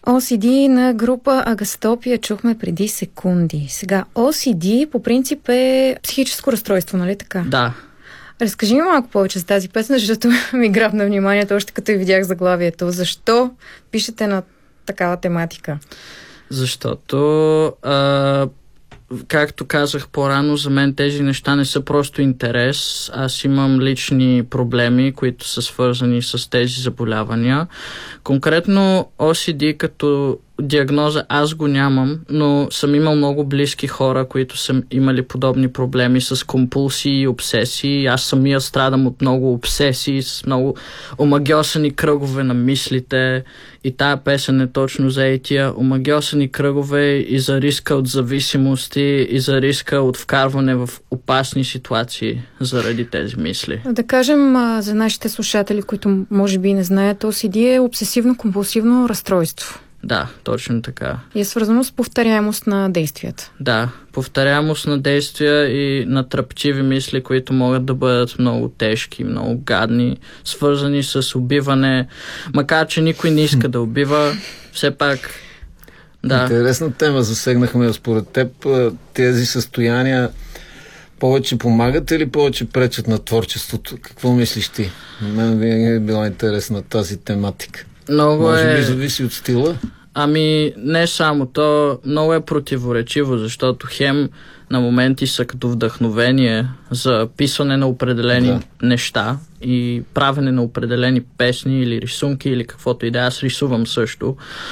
OCD на група Агастопия чухме преди секунди. Сега, OCD по принцип е психическо разстройство, нали така? Да. Разкажи ми малко повече за тази песен, защото ми грабна вниманието, още като и видях заглавието. Защо пишете на такава тематика? Защото, както казах по-рано, за мен тези неща не са просто интерес. Аз имам лични проблеми, които са свързани с тези заболявания. Конкретно OCD като диагноза аз го нямам, но съм имал много близки хора, които са имали подобни проблеми с компулсии и обсесии. Аз самия страдам от много обсесии, с много омагьосани кръгове на мислите, и тая песен е точно за тия омагьосани кръгове и за риска от зависимости и за риска от вкарване в опасни ситуации заради тези мисли. Да кажем за нашите слушатели, които може би не знаят, OCD е обсесивно-компулсивно разстройство. Да, точно така. И е свързано с повторяемост на действията. Да, повторяемост на действия и натръпчиви мисли, които могат да бъдат много тежки, много гадни, свързани с убиване. Макар че никой не иска да убива, все пак... Да. Интересна тема засегнахме. Според теб тези състояния повече помагат или повече пречат на творчеството? Какво мислиш ти? Мен винаги е била интересна тази тематика. Може би зависи от стила? Ами не само. То много е противоречиво, защото хем на моменти са като вдъхновение за писане на определени неща и правене на определени песни или рисунки или каквото и да. Аз рисувам също.